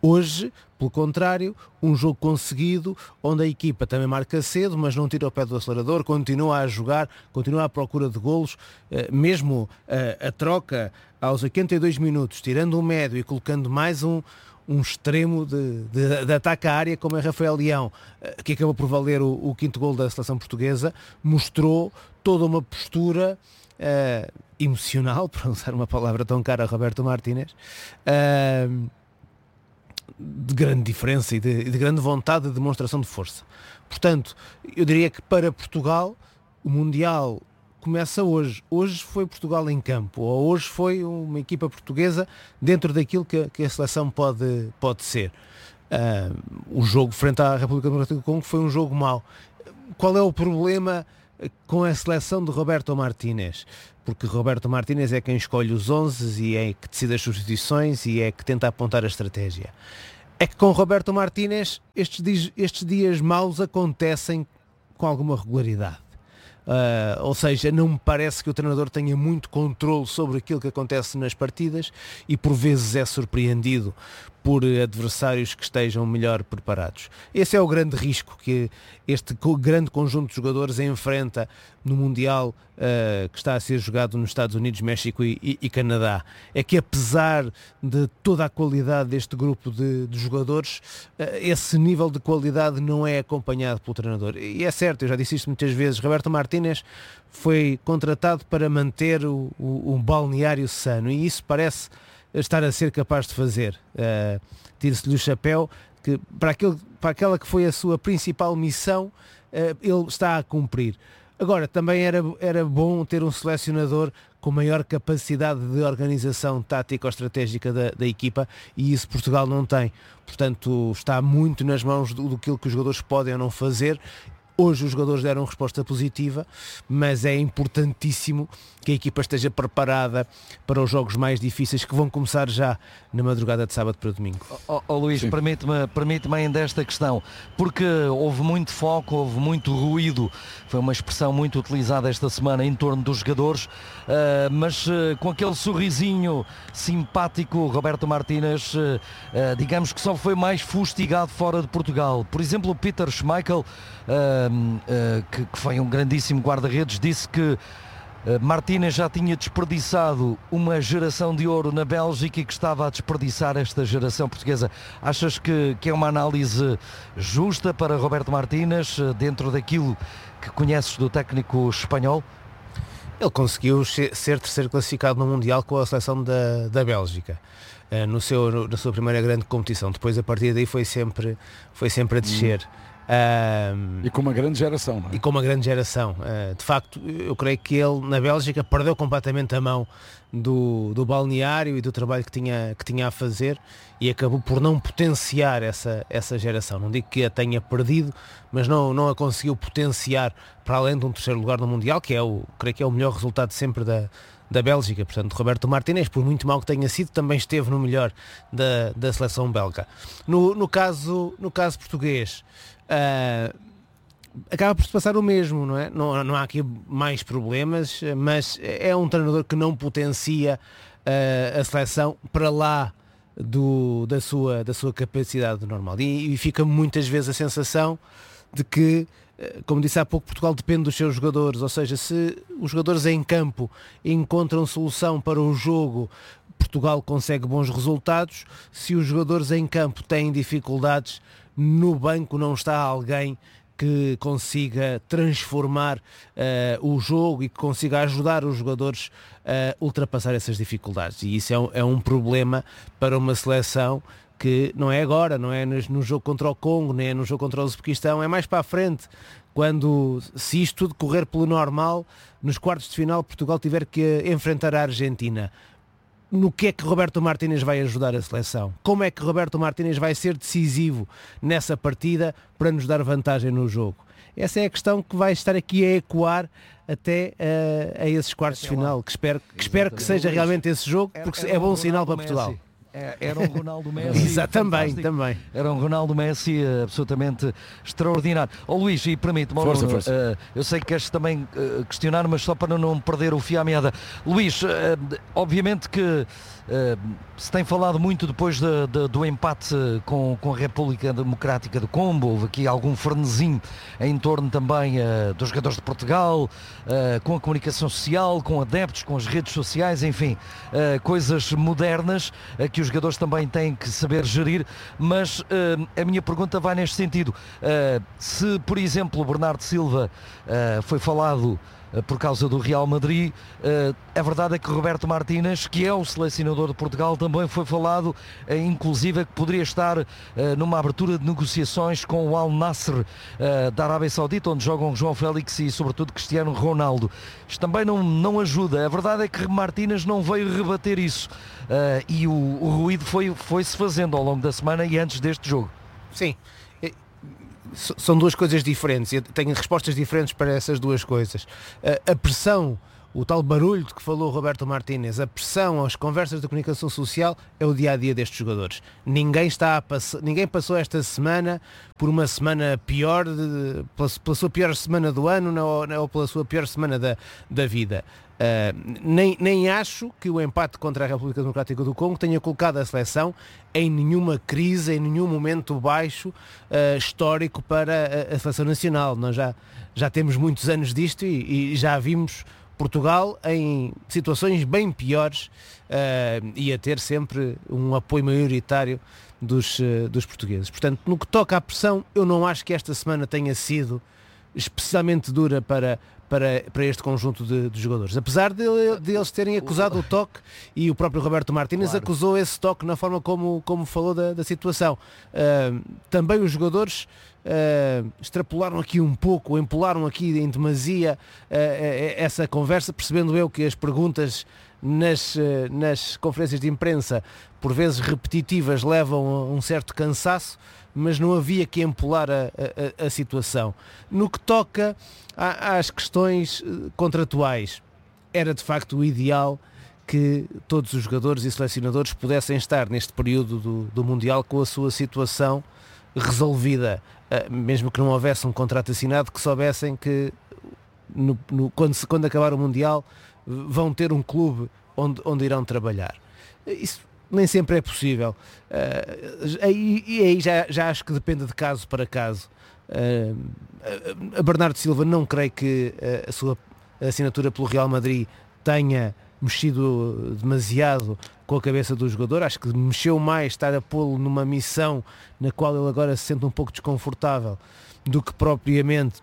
Hoje, pelo contrário, um jogo conseguido, onde a equipa também marca cedo, mas não tira o pé do acelerador, continua a jogar, continua à procura de golos, mesmo a troca aos 82 minutos, tirando um médio e colocando mais um extremo de ataque à área, como é Rafael Leão, que acabou por valer o quinto golo da seleção portuguesa, mostrou toda uma postura emocional, para usar uma palavra tão cara a Roberto Martínez, de grande diferença e de grande vontade de demonstração de força. Portanto, eu diria que para Portugal o Mundial começa hoje. Hoje foi Portugal em campo, ou hoje foi uma equipa portuguesa dentro daquilo que a seleção pode ser. O jogo frente à República Democrática do Congo foi um jogo mau. Qual é o problema com a seleção de Roberto Martínez? Porque Roberto Martínez é quem escolhe os 11 e é que decide as substituições e é que tenta apontar a estratégia. É que com Roberto Martínez estes dias maus acontecem com alguma regularidade. Ou seja, não me parece que o treinador tenha muito controle sobre aquilo que acontece nas partidas e por vezes é surpreendido por adversários que estejam melhor preparados. Esse é o grande risco que este grande conjunto de jogadores enfrenta no Mundial que está a ser jogado nos Estados Unidos, México e Canadá. É que apesar de toda a qualidade deste grupo de jogadores, esse nível de qualidade não é acompanhado pelo treinador. E é certo, eu já disse isto muitas vezes, Roberto Martínez foi contratado para manter o balneário sano e isso parece estar a ser capaz de fazer. Tire-se-lhe o chapéu, que para aquela que foi a sua principal missão, ele está a cumprir. Agora, também era bom ter um selecionador com maior capacidade de organização tática ou estratégica da equipa e isso Portugal não tem. Portanto, está muito nas mãos do que os jogadores podem ou não fazer. Hoje os jogadores deram resposta positiva, mas é importantíssimo que a equipa esteja preparada para os jogos mais difíceis que vão começar já na madrugada de sábado para domingo. Luís, permite-me ainda esta questão, porque houve muito foco, houve muito ruído, foi uma expressão muito utilizada esta semana em torno dos jogadores, mas com aquele sorrisinho simpático, Roberto Martínez, digamos que só foi mais fustigado fora de Portugal. Por exemplo, o Peter Schmeichel, que foi um grandíssimo guarda-redes, disse que Martínez já tinha desperdiçado uma geração de ouro na Bélgica e que estava a desperdiçar esta geração portuguesa. Achas que é uma análise justa para Roberto Martínez dentro daquilo que conheces do técnico espanhol? Ele conseguiu ser terceiro classificado no Mundial com a seleção da Bélgica. Na sua primeira grande competição. Depois a partir daí foi sempre a descer. E com uma grande geração, não é? E com uma grande geração. De facto, eu creio que ele na Bélgica perdeu completamente a mão do balneário e do trabalho que tinha a fazer e acabou por não potenciar essa geração. Não digo que a tenha perdido, mas não a conseguiu potenciar para além de um terceiro lugar no Mundial, que creio que é o melhor resultado sempre da Bélgica. Portanto, Roberto Martínez, por muito mal que tenha sido, também esteve no melhor da seleção belga. No caso português, acaba por se passar o mesmo, não é? Não há aqui mais problemas, mas é um treinador que não potencia a seleção para lá da sua capacidade normal. E fica muitas vezes a sensação de que, como disse há pouco, Portugal depende dos seus jogadores, ou seja, se os jogadores em campo encontram solução para o jogo, Portugal consegue bons resultados. Se os jogadores em campo têm dificuldades, no banco não está alguém que consiga transformar o jogo e que consiga ajudar os jogadores a ultrapassar essas dificuldades. E isso é um problema para uma seleção que não é agora, não é no jogo contra o Congo, nem é no jogo contra o Uzbequistão, é mais para a frente, se isto tudo correr pelo normal, nos quartos de final Portugal tiver que enfrentar a Argentina. No que é que Roberto Martínez vai ajudar a seleção? Como é que Roberto Martínez vai ser decisivo nessa partida para nos dar vantagem no jogo? Essa é a questão que vai estar aqui a ecoar até a esses quartos de final, que espero que seja realmente esse jogo, porque é bom sinal para Portugal. Era um Ronaldo Messi. também. Era um Ronaldo Messi absolutamente extraordinário. Luís, e permite-me, força. Eu sei que queres também questionar, mas só para não perder o fio à meada. Luís, obviamente que se tem falado muito depois do empate com a República Democrática do Congo. Houve aqui algum frenesim em torno também dos jogadores de Portugal, com a comunicação social, com adeptos, com as redes sociais, enfim, coisas modernas que os jogadores também têm que saber gerir. Mas a minha pergunta vai neste sentido. Se, por exemplo, o Bernardo Silva foi falado por causa do Real Madrid, a verdade é que Roberto Martínez, que é o selecionador de Portugal, também foi falado, inclusive, que poderia estar numa abertura de negociações com o Al Nassr da Arábia Saudita, onde jogam João Félix e, sobretudo, Cristiano Ronaldo. Isto também não ajuda. A verdade é que Martínez não veio rebater isso, e o ruído foi-se fazendo ao longo da semana e antes deste jogo. Sim. São duas coisas diferentes. Eu tenho respostas diferentes para essas duas coisas. A pressão, o tal barulho de que falou Roberto Martínez, a pressão, as conversas da comunicação social é o dia-a-dia destes jogadores. Ninguém passou esta semana por uma semana pior, pela sua pior semana do ano ou pela sua pior semana da vida. Nem acho que o empate contra a República Democrática do Congo tenha colocado a seleção em nenhuma crise, em nenhum momento baixo histórico para a seleção nacional. Nós já temos muitos anos disto e já vimos Portugal em situações bem piores e a ter sempre um apoio maioritário dos portugueses. Portanto, no que toca à pressão, eu não acho que esta semana tenha sido especialmente dura para este conjunto de jogadores. Apesar de eles terem acusado o toque, e o próprio Roberto Martínez acusou esse toque na forma como falou da situação. Também os jogadores extrapolaram aqui um pouco, empolaram aqui em demasia essa conversa, percebendo eu que as perguntas nas conferências de imprensa, por vezes repetitivas, levam a um certo cansaço, mas não havia que empolar a situação. No que toca às questões contratuais, era de facto o ideal que todos os jogadores e selecionadores pudessem estar neste período do Mundial com a sua situação resolvida, mesmo que não houvesse um contrato assinado, que soubessem que quando acabar o Mundial vão ter um clube onde irão trabalhar. Isso nem sempre é possível. E aí já acho que depende de caso para caso. A Bernardo Silva não creio que a sua assinatura pelo Real Madrid tenha mexido demasiado com a cabeça do jogador. Acho que mexeu mais estar a pô-lo numa missão na qual ele agora se sente um pouco desconfortável do que propriamente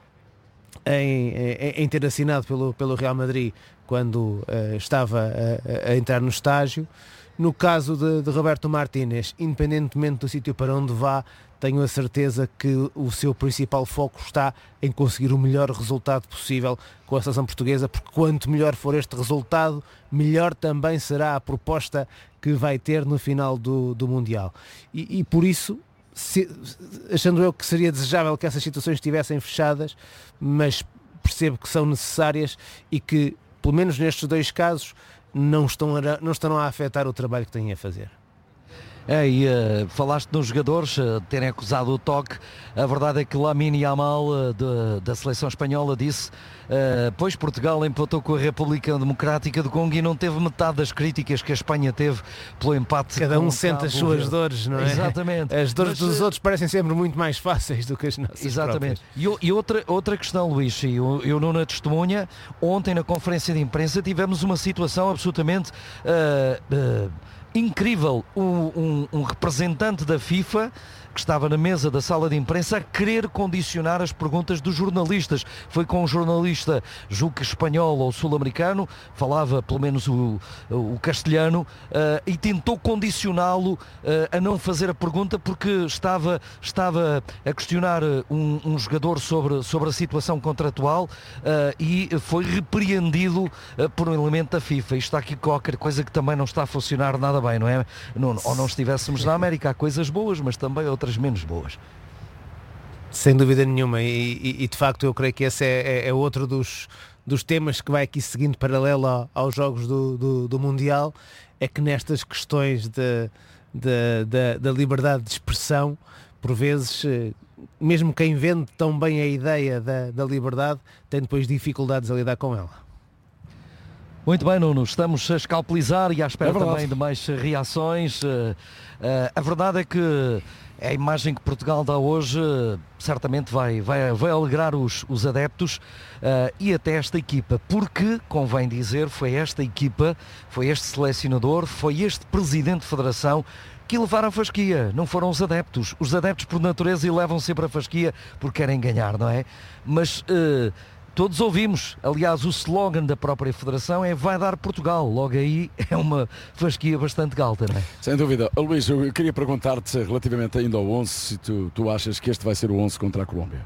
em ter assinado pelo Real Madrid quando estava a entrar no estágio. No caso de Roberto Martínez, independentemente do sítio para onde vá, tenho a certeza que o seu principal foco está em conseguir o melhor resultado possível com a seleção portuguesa, porque quanto melhor for este resultado, melhor também será a proposta que vai ter no final do Mundial. E por isso, achando eu que seria desejável que essas situações estivessem fechadas, mas percebo que são necessárias e que, pelo menos nestes dois casos, não estarão a afetar o trabalho que têm a fazer. Falaste nos jogadores terem acusado o toque. A verdade é que Lamine Yamal da seleção espanhola disse pois Portugal empatou com a República Democrática do Congo e não teve metade das críticas que a Espanha teve pelo empate. Cada um sente as suas dores, não é? Exatamente. As dores dos outros parecem sempre muito mais fáceis do que as nossas. Exatamente. E outra questão, Luís, eu não na testemunha, ontem na conferência de imprensa tivemos uma situação absolutamente incrível. Um representante da FIFA que estava na mesa da sala de imprensa a querer condicionar as perguntas dos jornalistas. Foi com um jornalista, julgo que espanhol ou sul-americano, falava pelo menos o castelhano, e tentou condicioná-lo a não fazer a pergunta porque estava a questionar um jogador sobre a situação contratual, e foi repreendido por um elemento da FIFA. Isto está aqui qualquer coisa que também não está a funcionar nada bem, não é? Ou não estivéssemos na América, há coisas boas, mas também outras menos boas. Sem dúvida nenhuma, e de facto eu creio que esse é outro dos temas que vai aqui seguindo paralelo aos jogos do Mundial, é que nestas questões da liberdade de expressão. Por vezes, mesmo quem vende tão bem a ideia da liberdade tem depois dificuldades a lidar com ela. Muito bem, Nuno, estamos a escalpelizar e à espera também de mais reações. A verdade é que a imagem que Portugal dá hoje certamente vai alegrar os adeptos e até esta equipa, porque, convém dizer, foi esta equipa, foi este selecionador, foi este presidente de federação que levaram a fasquia, não foram os adeptos. Os adeptos, por natureza, elevam sempre a fasquia porque querem ganhar, não é? Mas todos ouvimos, aliás, o slogan da própria federação é "vai dar Portugal", logo aí é uma fasquia bastante alta, não é? Sem dúvida. Luís, eu queria perguntar-te relativamente ainda ao 11, se tu achas que este vai ser o 11 contra a Colômbia.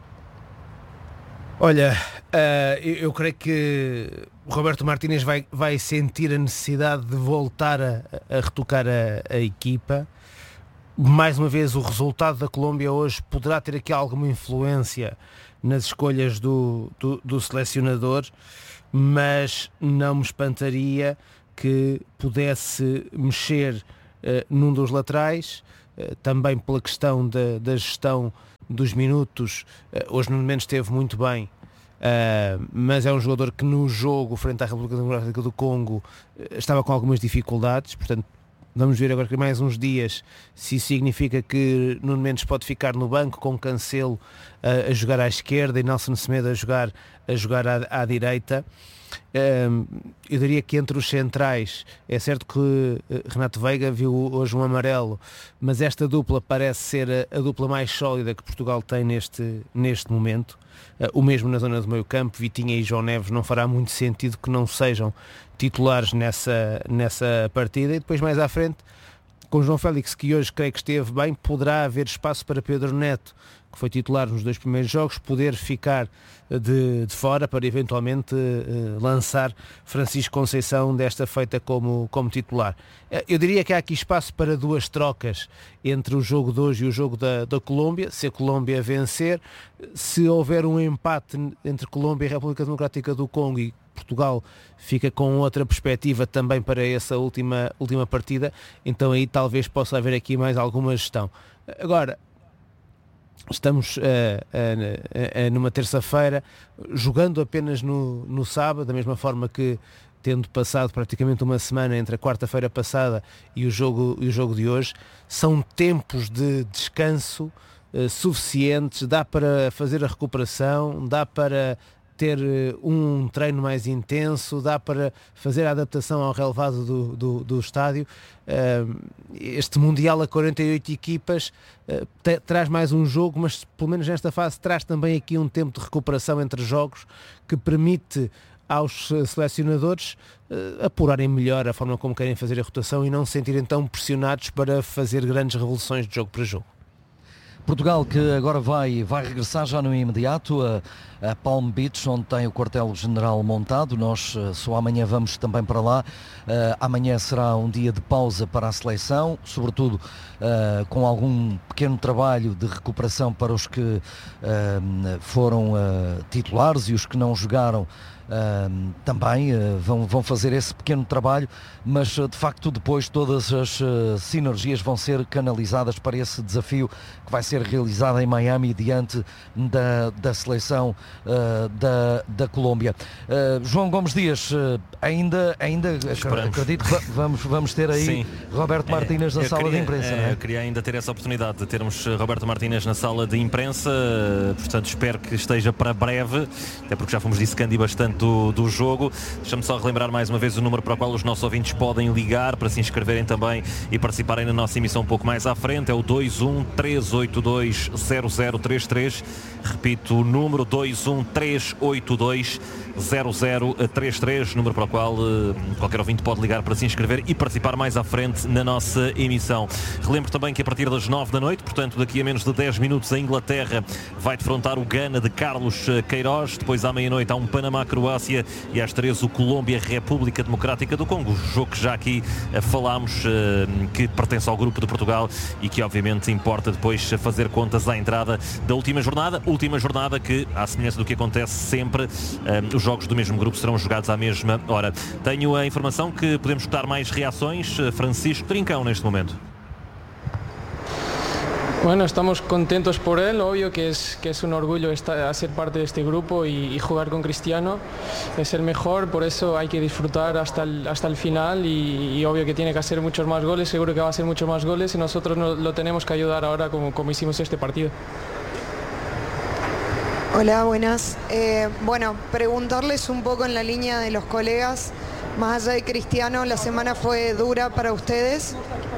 Olha, eu creio que o Roberto Martínez vai sentir a necessidade de voltar a retocar a equipa. Mais uma vez, o resultado da Colômbia hoje poderá ter aqui alguma influência nas escolhas do selecionador, mas não me espantaria que pudesse mexer num dos laterais, também pela questão da gestão dos minutos. Hoje Nuno Mendes esteve muito bem, mas é um jogador que no jogo frente à República Democrática do Congo estava com algumas dificuldades, portanto vamos ver agora que mais uns dias se isso significa que Nuno Mendes pode ficar no banco com Cancelo a jogar à esquerda e Nelson Semedo a jogar à direita. Eu diria que entre os centrais é certo que Renato Veiga viu hoje um amarelo, mas esta dupla parece ser a dupla mais sólida que Portugal tem neste momento. O mesmo na zona do meio campo, Vitinha e João Neves, não fará muito sentido que não sejam titulares nessa partida. E depois mais à frente, com João Félix, que hoje creio que esteve bem, poderá haver espaço para Pedro Neto, que foi titular nos 2 primeiros jogos, poder ficar de fora para eventualmente lançar Francisco Conceição desta feita como titular. Eu diria que há aqui espaço para 2 trocas entre o jogo de hoje e o jogo da Colômbia. Se a Colômbia vencer, se houver um empate entre Colômbia e República Democrática do Congo e Portugal fica com outra perspectiva também para essa última partida, então aí talvez possa haver aqui mais alguma gestão. Agora, estamos numa terça-feira, jogando apenas no sábado, da mesma forma que tendo passado praticamente uma semana entre a quarta-feira passada e o jogo de hoje, são tempos de descanso suficientes, dá para fazer a recuperação, dá para ter um treino mais intenso, dá para fazer a adaptação ao relevado do estádio. Este Mundial a 48 equipas traz mais um jogo, mas pelo menos nesta fase traz também aqui um tempo de recuperação entre jogos que permite aos selecionadores apurarem melhor a forma como querem fazer a rotação e não se sentirem tão pressionados para fazer grandes revoluções de jogo para jogo. Portugal que agora vai regressar já no imediato a Palm Beach, onde tem o quartel-general montado. Nós só amanhã vamos também para lá. Amanhã será um dia de pausa para a seleção, sobretudo com algum pequeno trabalho de recuperação para os que foram titulares e os que não jogaram. Também vão fazer esse pequeno trabalho, mas de facto depois todas as sinergias vão ser canalizadas para esse desafio que vai ser realizado em Miami diante da seleção da Colômbia. João Gomes Dias, ainda acredito que vamos ter aí Sim. Roberto Martínez na sala de imprensa, não é? Eu queria ainda ter essa oportunidade de termos Roberto Martínez na sala de imprensa, portanto espero que esteja para breve, até porque já fomos dissecando bastante do jogo. Deixa-me só relembrar mais uma vez o número para o qual os nossos ouvintes podem ligar para se inscreverem também e participarem na nossa emissão um pouco mais à frente. É o 213820033. Repito o número 213820033, número para o qual qualquer ouvinte pode ligar para se inscrever e participar mais à frente na nossa emissão. Relembro também que a partir das 9 da noite, portanto daqui a menos de 10 minutos, a Inglaterra vai defrontar o Ghana de Carlos Queiroz. Depois à meia-noite há um Panamá-Croácia e às 13 o Colômbia-República Democrática do Congo. O jogo que já aqui falámos, que pertence ao grupo de Portugal e que obviamente importa depois fazer contas à entrada da última jornada que, à semelhança do que acontece sempre, os jogos do mesmo grupo serão jogados à mesma hora. Tenho a informação que podemos escutar mais reações. Francisco Trincão neste momento. Bueno, estamos contentos por él, obvio que es un orgullo ser parte de este grupo y jugar con Cristiano, es el mejor, por eso hay que disfrutar hasta el final y obvio que tiene que hacer muchos más goles, seguro que va a hacer muchos más goles y nosotros lo tenemos que ayudar ahora como hicimos este partido. Hola, buenas. Bueno, preguntarles un poco en la línea de los colegas, más allá de Cristiano, la semana fue dura para ustedes.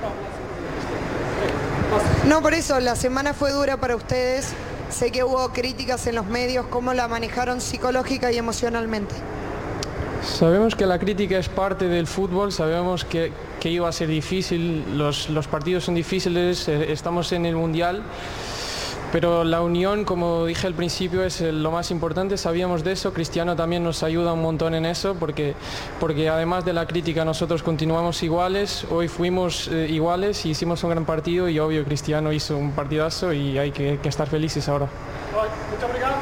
No, por eso, la semana fue dura para ustedes. Sé que hubo críticas en los medios. ¿Cómo la manejaron psicológica y emocionalmente? Sabemos que la crítica es parte del fútbol, sabemos que iba a ser difícil, los partidos son difíciles, estamos en el Mundial, pero la unión, como dije al principio, es lo más importante, sabíamos de eso, Cristiano también nos ayuda un montón en eso, porque además de la crítica nosotros continuamos iguales, hoy fuimos iguales y hicimos un gran partido y obvio Cristiano hizo un partidazo y hay que estar felices ahora. Muito obrigado.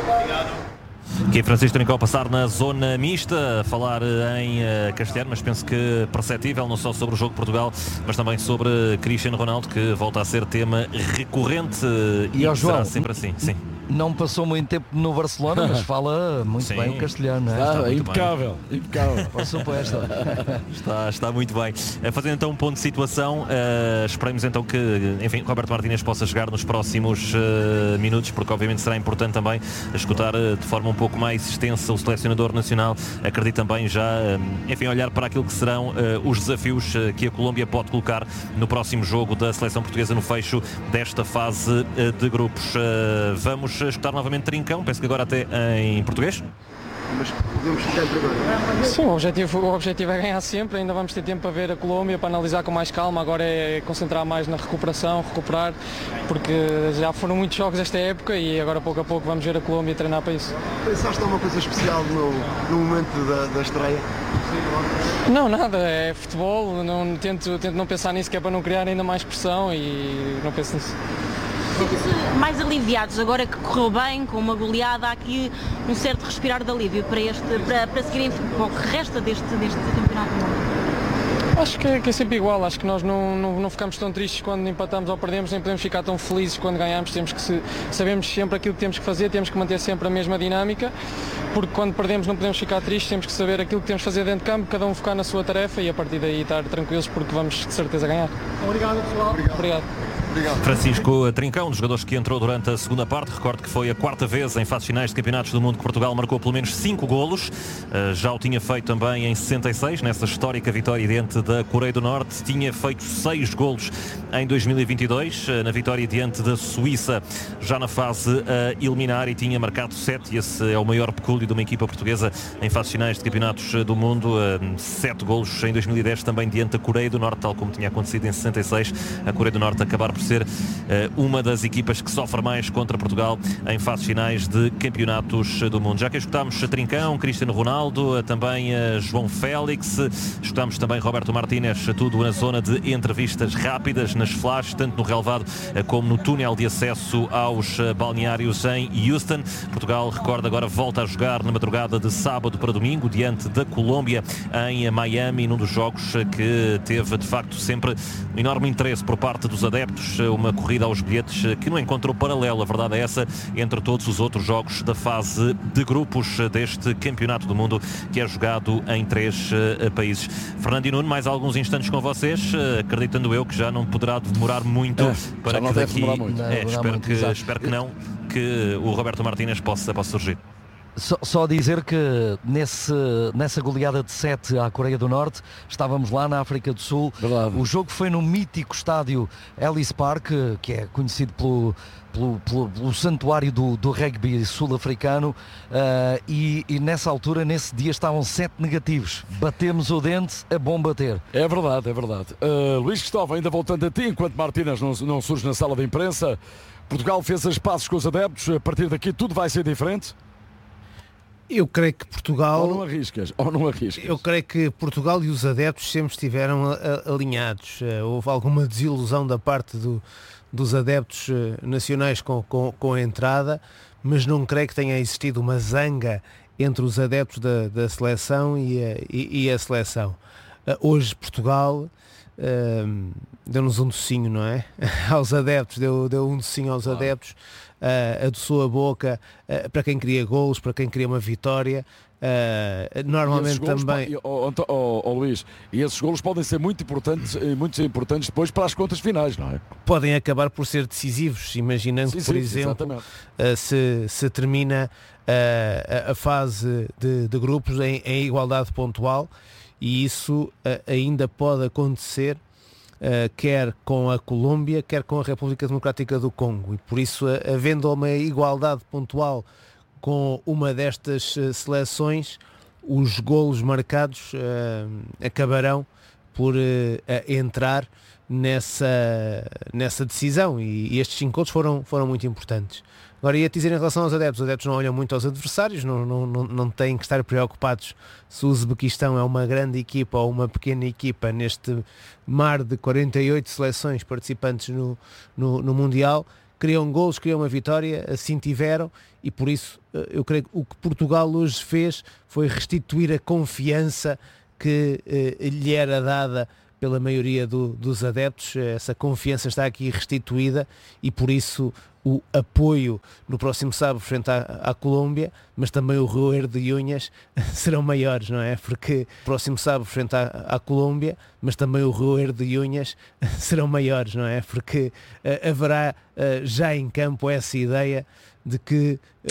Aqui Francisco Trincão a passar na zona mista, a falar em castelhano, mas penso que perceptível, não só sobre o jogo de Portugal, mas também sobre Cristiano Ronaldo, que volta a ser tema recorrente e João, será sempre assim. Sim. Não passou muito tempo no Barcelona, mas fala muito bem o castelhano. Está impecável, impecável. Passou por esta. Está muito bem. Fazendo então um ponto de situação, esperemos então que, enfim, Roberto Martínez possa jogar nos próximos minutos, porque obviamente será importante também escutar de forma um pouco mais extensa o selecionador nacional. Acredito também já, enfim, olhar para aquilo que serão os desafios que a Colômbia pode colocar no próximo jogo da seleção portuguesa no fecho desta fase de grupos. Vamos escutar novamente Trincão, penso que agora até em português. Mas podemos ficar agora. Sim, o objetivo é ganhar sempre, ainda vamos ter tempo para ver a Colômbia, para analisar com mais calma, agora é concentrar mais na recuperação, recuperar, porque já foram muitos jogos esta época e agora pouco a pouco vamos ver a Colômbia treinar para isso. Pensaste alguma coisa especial no momento da estreia? Não, nada, é futebol, tento não pensar nisso, que é para não criar ainda mais pressão e não penso nisso. Sentem-se mais aliviados agora que correu bem, com uma goleada, há aqui um certo respirar de alívio para seguirem para o que resta deste campeonato do mundo? Acho que é sempre igual, acho que nós não ficamos tão tristes quando empatamos ou perdemos, nem podemos ficar tão felizes quando ganhamos, sabemos sempre aquilo que temos que fazer, temos que manter sempre a mesma dinâmica, porque quando perdemos não podemos ficar tristes, temos que saber aquilo que temos que fazer dentro de campo, cada um focar na sua tarefa e a partir daí estar tranquilos porque vamos de certeza ganhar. Obrigado, pessoal. Obrigado. Francisco Trincão, um dos jogadores que entrou durante a segunda parte. Recordo que foi a quarta vez em fases finais de campeonatos do mundo que Portugal marcou pelo menos 5 golos. Já o tinha feito também em 66, nessa histórica vitória diante da Coreia do Norte. Tinha feito 6 golos em 2022, na vitória diante da Suíça, já na fase eliminar, e tinha marcado 7. E esse é o maior pecúlio de uma equipa portuguesa em fases finais de campeonatos do mundo. 7 golos em 2010 também diante da Coreia do Norte, tal como tinha acontecido em 66. A Coreia do Norte acabar por ser uma das equipas que sofre mais contra Portugal em fases finais de campeonatos do mundo. Já que escutámos Trincão, Cristiano Ronaldo, também João Félix, escutámos também Roberto Martínez, tudo na zona de entrevistas rápidas, nas flashes, tanto no relvado como no túnel de acesso aos balneários em Houston. Portugal, recorda, agora volta a jogar na madrugada de sábado para domingo diante da Colômbia em Miami, num dos jogos que teve de facto sempre um enorme interesse por parte dos adeptos, uma corrida aos bilhetes que não encontrou paralelo, a verdade é essa, entre todos os outros jogos da fase de grupos deste campeonato do mundo, que é jogado em 3 países. Fernando e Nuno, mais alguns instantes com vocês, acreditando eu que já não poderá demorar muito para que daqui, espero que não, que o Roberto Martínez possa surgir. Só dizer que nessa goleada de 7 à Coreia do Norte, estávamos lá na África do Sul. Verdade. O jogo foi no mítico estádio Ellis Park, que é conhecido pelo santuário do rugby sul-africano, e nessa altura, nesse dia, estavam 7 negativos. Batemos o dente, é bom bater. É verdade, é verdade. Luís Cristóvão, ainda voltando a ti, enquanto Martínez não surge na sala de imprensa, Portugal fez as pazes com os adeptos, a partir daqui tudo vai ser diferente? Eu creio que Portugal... Ou não arriscas. Eu creio que Portugal e os adeptos sempre estiveram alinhados. Houve alguma desilusão da parte dos adeptos nacionais com a entrada, mas não creio que tenha existido uma zanga entre os adeptos da seleção e a seleção. Hoje Portugal deu-nos um docinho, não é? Aos adeptos, deu um docinho aos adeptos, adoçou a boca para quem queria golos, para quem queria uma vitória. Normalmente também Luís, e esses golos podem ser muito importantes depois para as contas finais, não é? Podem acabar por ser decisivos, imaginando que, por exemplo, se termina a fase de grupos em igualdade pontual, e isso ainda pode acontecer quer com a Colômbia, quer com a República Democrática do Congo, e por isso, havendo uma igualdade pontual com uma destas seleções, os golos marcados acabarão por entrar nessa decisão, e estes 5 golos foram muito importantes. Agora, ia-te dizer em relação aos adeptos, os adeptos não olham muito aos adversários, não têm que estar preocupados se o Uzbequistão é uma grande equipa ou uma pequena equipa neste mar de 48 seleções participantes no Mundial. Queriam golos, queriam uma vitória, assim tiveram, e por isso eu creio que o que Portugal hoje fez foi restituir a confiança que lhe era dada pela maioria dos adeptos. Essa confiança está aqui restituída, e por isso o apoio no próximo sábado frente à Colômbia, mas também o roer de unhas serão maiores, não é? Porque próximo sábado frente à Colômbia, mas também o roer de unhas serão maiores, não é? Porque haverá já em campo essa ideia de que